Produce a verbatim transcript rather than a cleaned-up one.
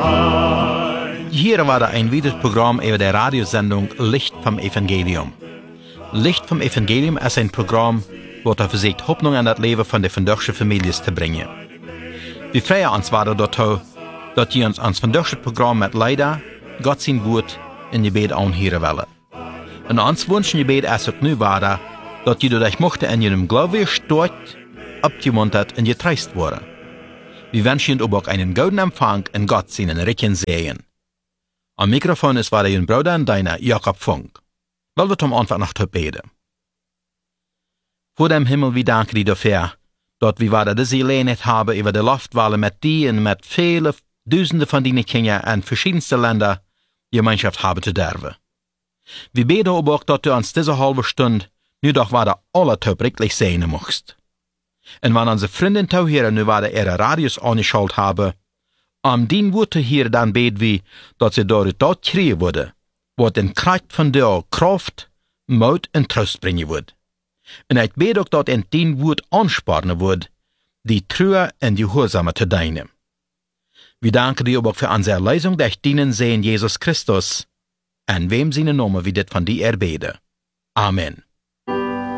Hier war da ein weiteres Programm über der Radiosendung Licht vom Evangelium. Licht vom Evangelium ist ein Programm, das versucht, Hoffnung an das Leben von der vandaagse Families zu bringen. Wir freuen uns weiter dazu, dass ihr uns ans vandaagse Programm mit Leider, Gott sein Wort in Gebet anhören wollen. Und uns wünschen Gebet ist auch nu weiter, dass ihr durch Mochte in ihrem Glaube stark, abgemuntert und getreist worden. Wir wünschen Ihnen aber auch einen guten Empfang in Gott seinen Recken sehen. Am Mikrofon ist weiter Ihr Bruder und deiner Jakob Funk. Weil wir zum Anfang noch zu beten. Vor dem Himmel, wir danken dir dafür, dass wir weiter diese Gelegenheit haben, über die Luftwalle mit dir und mit vielen Tausenden von deinen Kindern in verschiedensten Ländern Gemeinschaft haben zu dürfen. Wir beten aber auch, dass du uns diese halbe Stunde nu doch weiter alle wirklich sehen möchtest. Und wenn unsere Freunde zu hier nu weiter ihre Radios angeschaltet haben, um den Wort zu hören, dann beten wir, dass sie dort dort kriegen würde, was den Kraft von dir Kraft, Mut und Trost bringen wird. Und ich bete auch, dass in den Wort ansparen wird, die Treue und die Gehorsame zu dienen. Wir danken dir aber auch für unsere Lesung durch deinen Sohn Jesus Christus, an wem seine Namen wir das von dir erbeten. Amen.